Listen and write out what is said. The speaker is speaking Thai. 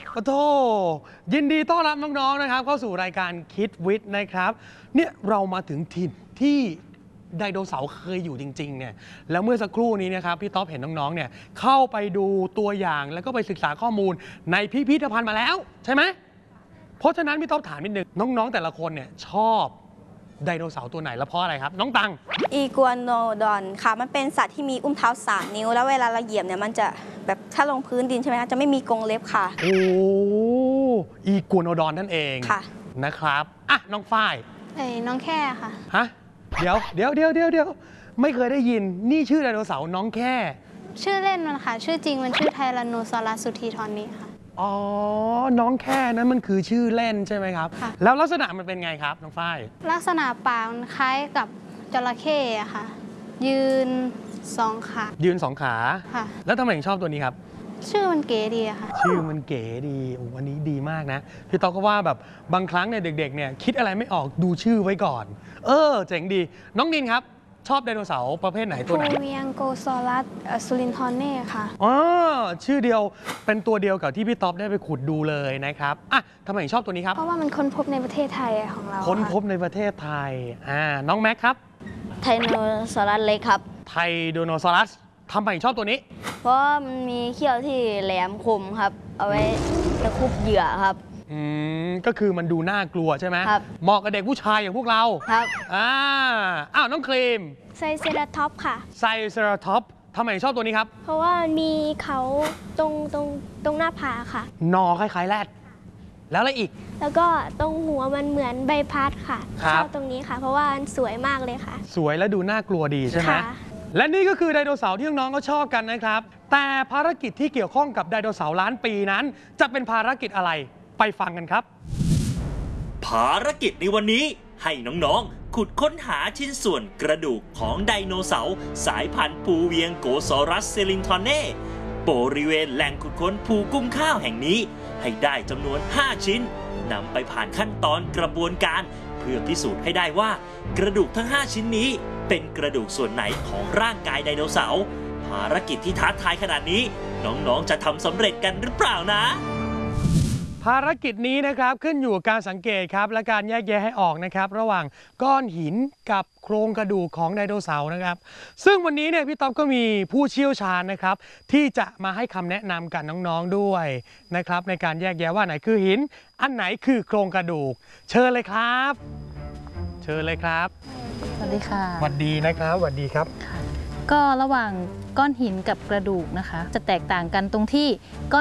โอ้โธ่ยินดีต้อนรับน้องๆนะครับเข้าสู่รายการคิดวิทย์นะครับเนี่ยเรามาถึงถิ่นที่ไดโนเสาร์เคยอยู่จริงๆเนี่ยแล้วเมื่อสักครู่นี้นะครับพี่ต๊อบเห็นน้องๆเนี่ยเข้าไปดูตัวอย่างแล้วก็ไปศึกษาข้อมูลในพิพิธภัณฑ์มาแล้วใช่ไหมเพราะฉะนั้นพี่ต๊อบถามนิดนึงน้องๆแต่ละคนเนี่ยชอบไดโนเสาร์ตัวไหนและเพราะอะไรครับน้องตังอีกัวโนดอนค่ะมันเป็นสัตว์ที่มีอุ้งเท้า3 นิ้วแล้วเวลาเราเหยียบเนี่ยมันจะแบบถ้าลงพื้นดินใช่ไหมคะจะไม่มีกรงเล็บค่ะโอ้อีกัวโนดอนนั่นเองค่ะนะครับอ่ะน้องฝ้ายน้องแค่ค่ะฮะเดี๋ยวไม่เคยได้ยินนี่ชื่อไดโนเสาร์น้องแค่ชื่อเล่นมันค่ะชื่อจริงมันชื่อไทแรนโนซอรัสสุธีทอนนีค่ะอ๋อน้องแค่นั้นมันคือชื่อเล่นใช่ไหมครับแล้วลักษณะมันเป็นไงครับน้องฝ้ายลักษณะปากมันคล้ายกับจระเข้อะค่ะยืน2 ขายืน2 ขาค่ะแล้วทำไมถึงชอบตัวนี้ครับชื่อมันเก๋ดีอะค่ะชื่อมันเก๋ดีโอ้อันนี้ดีมากนะพี่ต๊อกก็ว่าแบบบางครั้งเนี่ยเด็กๆเนี่ยคิดอะไรไม่ออกดูชื่อไว้ก่อนเจ๋งดีน้องนินครับชอบไดโนเสาร์ประเภทไหนตัวไหนฟูเวียงโกซอรัสซูลินทอนเน่ค่ะอ๋อชื่อเดียวเป็นตัวเดียวกับที่พี่ต๊อบได้ไปขุดดูเลยนะครับอ่ะทำไมถึงชอบตัวนี้ครับเพราะว่ามันค้นพบในประเทศไทยของเราค้นพบในประเทศไทยน้องแม็กครับไทโนซอรัสเล็กครับไทโดโนซอรัสทำไมถึงชอบตัวนี้เพราะมันมีเขี้ยวที่แหลมคมครับเอาไว้ตะคุบเหยื่อครับก็คือมันดูน่ากลัวใช่ไหมครับเหมาะกับเด็กผู้ชายอย่างพวกเราครับอ้าวน้องครีมไซเซราท็อปค่ะไซเซราท็อปทำไมชอบตัวนี้ครับเพราะว่ามีเขาตรงหน้าผาค่ะนอคล้ายๆแรดแล้วอะไรอีกแล้วก็ตรงหัวมันเหมือนใบพัดค่ะชอบตรงนี้ค่ะเพราะว่ามันสวยมากเลยค่ะสวยและดูน่ากลัวดีใช่ไหมและนี่ก็คือไดโนเสาร์ที่น้องๆก็ชอบกันนะครับแต่ภารกิจที่เกี่ยวข้องกับไดโนเสาร์ล้านปีนั้นจะเป็นภารกิจอะไรไปฟังกันครับภารกิจในวันนี้ให้น้องๆขุดค้นหาชิ้นส่วนกระดูกของไดโนเสาร์สายพันธุ์ปูเวียงโกซอรัสเซลินทอนเน่บริเวณแหล่งขุดค้นภูกุ้มข้าวแห่งนี้ให้ได้จำนวน5 ชิ้นนำไปผ่านขั้นตอนกระบวนการเพื่อพิสูจน์ให้ได้ว่ากระดูกทั้ง5 ชิ้นนี้เป็นกระดูกส่วนไหนของร่างกายไดโนเสาร์ภารกิจที่ท้าทายขนาดนี้น้องๆจะทำสำเร็จกันหรือเปล่านะภารกิจนี้นะครับขึ้นอยู่กับการสังเกตครับและการแยกแยะให้ออกนะครับระหว่างก้อนหินกับโครงกระดูกของไดโนเสาร์นะครับซึ่งวันนี้เนี่ยพี่ต๊อบก็มีผู้เชี่ยวชาญนะครับที่จะมาให้คำแนะนำกับน้องๆด้วยนะครับในการแยกแยะว่าไหนคือหินอันไหนคือโครงกระดูกเชิญเลยครับเชิญเลยครับสวัสดีค่ะสวัสดีนะครับสวัสดีครับก็ระหว่างก้อนหินกับกระดูกนะคะจะแตกต่างกันตรงที่ก้อน